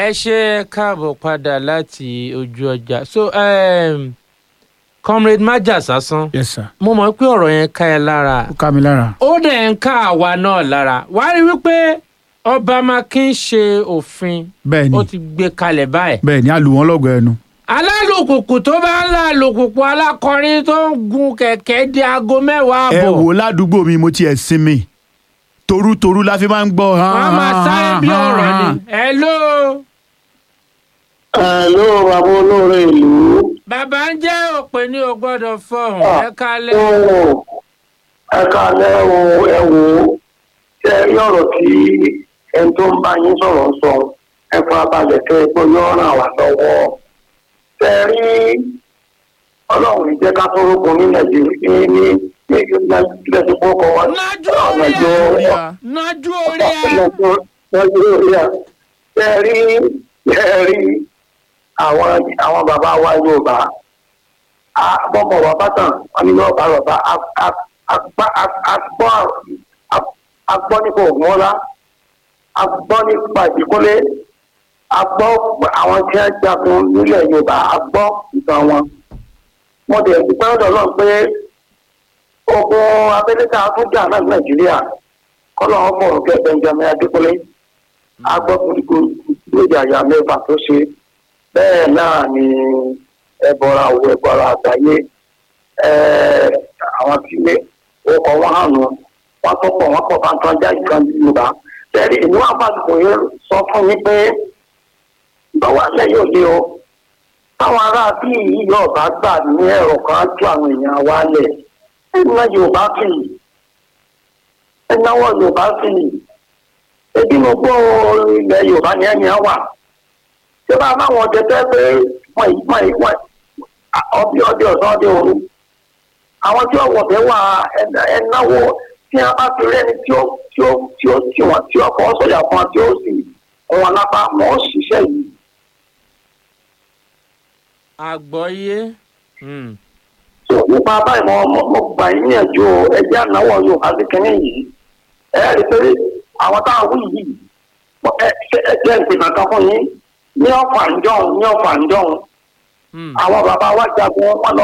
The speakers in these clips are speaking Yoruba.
ẹ ṣe káàbọ̀ padà láti ojú ọjà so comrade Maja Sasan. Yes sir. mo mọ̀ pé ọ̀rọ̀ yẹn ká ẹ lára. Ó ká mi lára. ó dẹ̀ ń ká àwa náà lára. wàá rí wípé ọba Makin ṣe òfin. Bẹ́ẹ̀ni. ó ti gbé kalẹ̀ báyìí. Bẹ́ẹ̀ni a lù wọ́n lọ́gọ̀ ẹnu. alálùkùkù tó bá ń la alùkùkù alákọrin tó ń gun kẹ̀kẹ́ di aago 10:00 ẹ àbọ̀. wò ládùúgbò mi mo tiẹ̀ sinmi torutoru la fi máa ń gbọ́. wọ́n máa sáré bí ọ̀rọ̀ ni. hello. Hello, bàbá olóore ìlú. bàbá ń jẹ́ òpè ní o gbọ́dọ̀ fọhùn ẹ kálẹ̀. Ẹ kálẹ̀ o, ẹ wò ó. Ṣé ẹ rí ọ̀rọ̀ tí ẹni tó ń bá yín sọ̀rọ̀ sọ? Ẹ farabalẹ̀ kẹ́ ẹ gbọ́ yóò ràn wá lọ́wọ́. Ṣé ẹ rí Ọlọ́run ní jẹ́ ká fọ́rọ́kọ ní Nàìjíríà ní ilẹ̀ kọ́kọ́ wa? nájú orí à. Nàìjíríà. Ṣé ẹ rí àwọn bàbá wa Yorùbá bọ́mọ̀ wà bátàn wọn ni yóò bá rọ̀bá agbọ́ nípa Ògúnmọ́lá agbọ́ nípa Ìbíkúnlé agbọ́ àwọn tí wọ́n jagun nílẹ̀ Yorùbá agbọ́ ìtàn wọn. wọ́n dẹ̀ dúpẹ́ lọ́dọ̀ náà pé ogun abẹ́lẹ́ta fúnjà náà Nàìjíríà kọ́lọ́ wọn fọ̀rọ̀ kẹ́ Benjamin Adékúnlé agbọ́ gbogbo lóde àyà mẹ́fà tó ṣe. Bẹ́ẹ̀ náà ni ẹbọra àgbáyé àwọn tí ọkọ̀ wọn hàn wọn tó pọ̀ wọ́n pọ̀ bá ń tọ́jà ìkan Yorùbá. Tẹ́lẹ̀ ìlú àbájúkò yẹn sọ fún mi pé bọ́wọ́ alẹ́ yóò lé o. Táwọn ará bí yóò bá gbà ní ẹ̀rọ kan tú àwọn èèyàn wa lẹ̀. Ẹ̀ná Yorùbá fi ẹ̀náwó Yorùbá fi ebi mo gbọ́ ilẹ̀ Yorùbá ni ẹni á wà. Ṣé bá máa wọn jẹjẹ pé wọ́n ọdẹ ọ̀sán ọdẹ òru àwọn tí ọwọ́ bẹ wà ẹnáwó tí a bá fi rẹ́ni tí ó tì wọ́n tí ọkọ̀ sọ̀yà fún wa tí ó sì wọn lápá mọ́ ó ṣiṣẹ́ yìí. àgbọ́yé. nípa báyìí mo gbà yín níyànjú ẹgbẹ́ ànáwọ̀ Yorùbá sí kínní yìí rí pé àwọn táwọn wí yìí ẹgbẹ́ ìpìlẹ̀ kan fún yín ní ọ̀fà ǹjọ́hún àwọn bàbá wa jagun wọn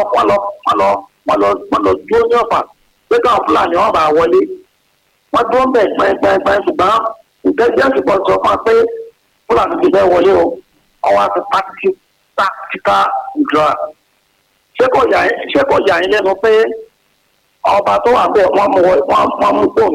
lọ dúró ní ọ̀fà pé káwọn Fúlàní wọn bá wọlé wọn dúró ń bẹ̀ gbẹ̀ngbẹ̀ngbẹ̀ ṣùgbọ́n ìgbẹ́jẹ́ ìṣùpọ̀ sọ fún wa pé Fúlàní ti fẹ́ wọlé o ọwọ́ àti tactical withdrawal. ṣé kò yà yín lẹ́nu pé ọba tó wà bẹ́ẹ̀ wọ́n mú kó